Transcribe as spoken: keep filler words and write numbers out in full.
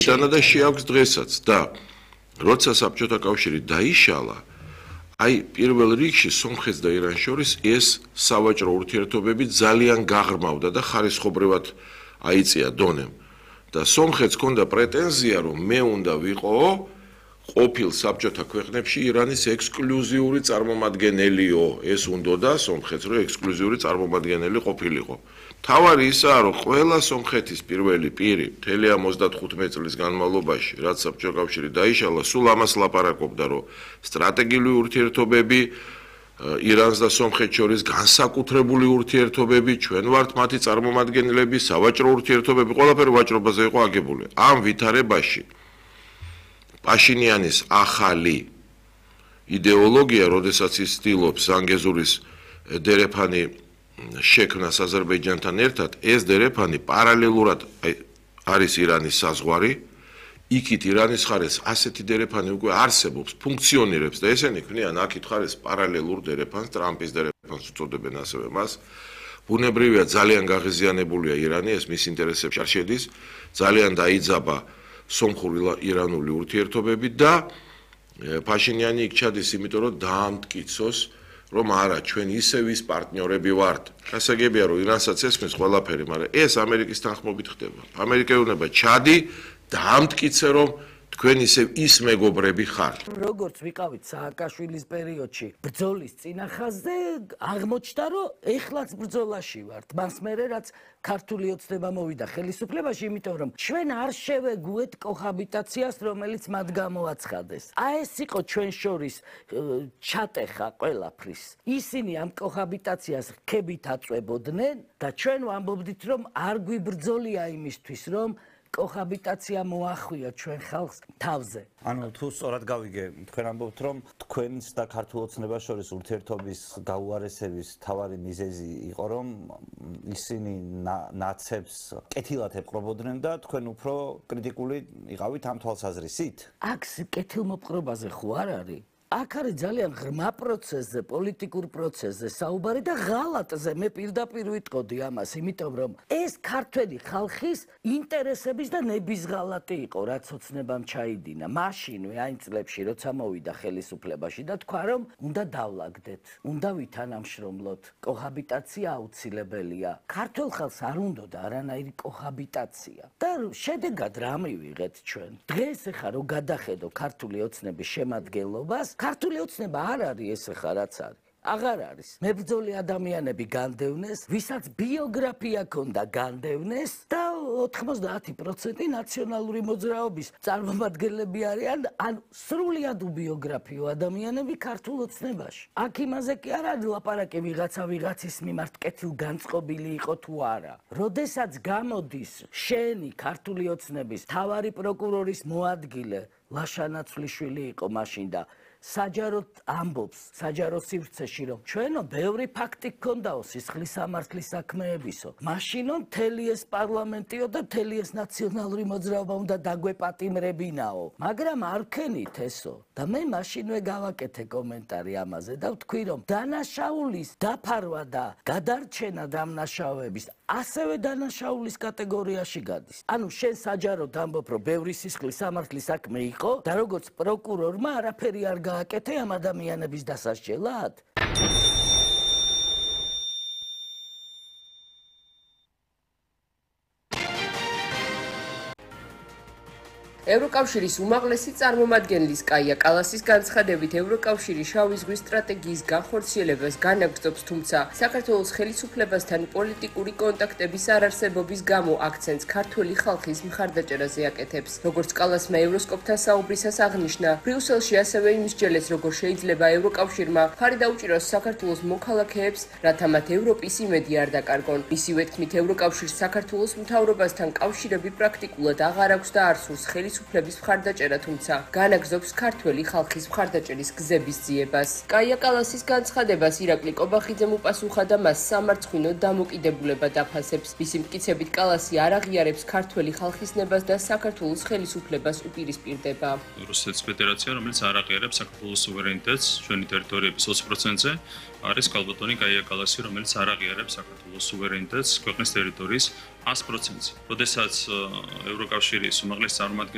და შეაქვს დღესაც და როცა საბჭოთა კავშირი დაიშალა, აი პირველ რიგში სომხეთს და ირანს შორის ეს სავაჭრო ურთიერთობები ძალიან გაღრმავდა და ხარისხობრივად აიწია დონემ. და სომხეთს ჰქონდა პრეტენზია, რომ მე უნდა ვიყო ყოფილ საბჭოთა ქვეყნებში ირანის ექსკლუზიური წარმომადგენელიო. ეს უნდოდა სომხეთს, რომ ექსკლუზიური წარმომადგენელი ყოფილიყო. თავარი ისაა, რომ ყველა სომხეთის პირველი პირი მთელი ამ ოცდათხუთმეტ წლის განმავლობაში, რაც საბჭოთა კავშირი დაიშალა, სულ ამას ლაპარაკობდა, რომ სტრატეგიული ურთიერთობები ირანს და სომხეთს შორის განსაკუთრებული ურთიერთობები, ჩვენ ვართ მათი წარმომადგენლები, სავაჭრო ურთიერთობები, ყველაფერი ვაჭრობაზე იყო აგებული. ამ ვითარებაში პაშინიანის ახალი იდეოლოგია, როდესაც ის ცდილობს ზანგეზურის დერეფანი შექმნას აზერბაიჯანთან ერთად, ეს დერეფანი პარალელურად არის ირანის საზღვარი, იქით ირანის ხარეს ასეთი დერეფანი უკვე არსებობს, ფუნქციონირებს და ესენი ქმნიან აქეთ ხარეს პარალელურ დერეფანს, ტრამპის დერეფანს უწოდებენ ასევე მას. ბუნებრივია ძალიან გაღიზიანებულია ირანი, ეს მის ინტერესებში არ შედის, ძალიან დაიძაბა სომხურ-ირანული ურთიერთობები და პაშინიანი იქ ჩადის, იმიტომ რომ დაამტკიცოს, რომ არა, ჩვენ ისევ ის პარტნიორები ვართ. გასაგებია, რომ ირანსაც ესმის ყველაფერი, მაგრამ ეს ამერიკის თანხმობით ხდება. ამერიკეულებმა ჩადი დაამტკიცე, რომ თქვენ ისევ ის მეგობრები ხართ. როგორც ვიყავით სააკაშვილის პერიოდში ბრძოლის წინახაზზე, აღმოჩნდა, რომ ეხლაც ბრძოლაში ვართ. მას მერე რაც ქართული ოცნება მოვიდა ხელისუფლებაში, იმიტომ რომ ჩვენ არ შევეგუეთ კოჰაბიტაციას, რომელიც მათ გამოაცხადეს. აი ეს იყო ჩვენ შორის ჩატეხა ყველაფრის. ისინი ამ კოჰაბიტაციას რქებით აწვებოდნენ და ჩვენ ვამბობდით, რომ არ გვიბრძოლია იმისთვის, რომ კოჰაბიტაცია მოახვიოთ ჩვენ ხალხს თავზე. ანუ თუ სწორად გავიგე, თქვენ ამბობთ, რომ თქვენს და ქართულ ოცნებას შორის ურთიერთობის გაუარესების თავარი მიზეზი იყო, რომ ისინი ნაცებს კეთილად ეპყრობოდნენ და თქვენ უფრო კრიტიკული იყავით ამ თვალსაზრისით? აქ კეთილმოპყრობაზე ხო არ არის? აქ არის ძალიან ღრმა პროცესზე, პოლიტიკურ პროცესზე საუბარი და ღალატზე მე პირდაპირ ვიტყოდი ამას, იმიტომ რომ ეს ქართველი ხალხის ინტერესების და ნების ღალატი იყო, რაც ოცნებამ ჩაიდინა. მაშინვე აი წლებში, როცა მოვიდა ხელისუფლებაში და თქვა, რომ უნდა დავლაგდეთ, უნდა ვითანამშრომლოთ, კოჰაბიტაცია აუცილებელია. ქართულ ხალხს არ უნდოდა არანაირი კოჰაბიტაცია. და შედეგად რა მივიღეთ ჩვენ? დღეს ახლა რო გადახედო ქართული ოცნების შემადგენლობას, ქართული ოცნება არ არის ეს ახლა რაც არის. აღარ არის. მებრძოლი ადამიანები განდევნეს, ვისაც ბიოგრაფია ქონდა განდევნეს და ოთხმოცდაათი პროცენტი ნაციონალური მოძრაობის წარმომადგენლები არიან, ან სრულიად უბიოგრაფიო ადამიანები ქართულ ოცნებაში. აქ იმაზე კი არ არის ლაპარაკი ვიღაცა ვიღაცის მიმართ კეთილგანწყობილი იყო თუ არა. როდესაც გამოდის შენი ქართული ოცნების მთავარი პროკურორის მოადგილე ლაშა ნაცვლიშვილი იყო მაშინ და საჯაროდ ამბობს, საჯარო სივრცეში, რომ ჩვენო ბევრი ფაქტი გქონდაო სისხლის სამართლის საქმეებისო. მაშინო მთელი ეს პარლამენტიო და მთელი ეს ნაციონალური მოძრაობა უნდა დაგვეპატიმრებინაო. მაგრამ არ ვქენით ესო. და მე მაშინვე გავაკეთე კომენტარი ამაზე და ვთქვი, რომ დანაშაულის დაფარვა და გადარჩენა დამნაშავეების ასევე დანაშაულის კატეგორიაში გადის. ანუ შენ საჯაროდ ამბობ, რომ ბევრი სისხლის სამართლის საქმე იყო და როგორც პროკურორმა არაფერი არ გააკეთე ამ ადამიანების დასასჯელად? ევროკავშირის უმაღლესი წარმომადგენლის კაია კალასის განცხადებით, ევროკავშირი შავი ზღვის სტრატეგიის განხორციელებას განაგრძობს, თუმცა საქართველოს ხელისუფლებასთან პოლიტიკური კონტაქტების არარსებობის გამო აქცენტს ქართველი ხალხის მხარდაჭერაზე აკეთებს. როგორც კალასმა ევროსკოპთან საუბრისას აღნიშნა, ბრიუსელში ასევე იმისჯელეს, როგორ შეიძლება ევროკავშირმა ხარი დაუჭიროს საქართველოს მოქალაქეებს, რათა მათ ევროპის იმედი არ დაკარგონ. მისივე თქმით, ევროკავშირს საქართველოს მთავრობასთან კავშირები პრაქტიკულად აღარ აქვს და არ სურს ხელისუფლების მხარდაჭერა, თუმცა განაგრძობს ქართველი ხალხის მხარდაჭერის გზების ძიებას. კაია კალასის განცხადებას ირაკლი კობახიძემ უპასუხა და მას სამარცხვინო დამოკიდებულება დაფასებს. მისი მტკიცებით, კალასი არ აღიარებს ქართველი ხალხის ნებას და საქართველოს ხელისუფლებას უპირისპირდება. რუსეთის ფედერაცია, რომელიც არ აღიარებს საქართველოს სუვერენიტეტს ჩვენი ტერიტორიების ოცი პროცენტზე, არის კალბატონი კაია კალასი, რომელიც არ აღიარებს საქართველოს სუვერენიტეტს ქვეყნის ტერიტორიის ას პროცენტზე. როდესაც ევროკავშირის უმაღლესი წარმომადგენელი